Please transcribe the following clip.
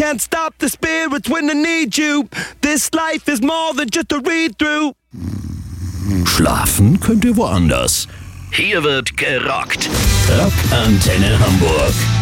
can't stop the spirits when I need you. This life is more than just a read-through. Schlafen könnt ihr woanders. Hier wird gerockt. Rockantenne Hamburg.